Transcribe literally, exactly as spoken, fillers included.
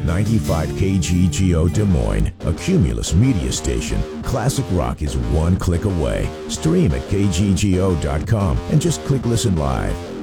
ninety-five K G G O Des Moines, a Cumulus media station. Classic rock is one click away. Stream at K G G O dot com and just click listen live.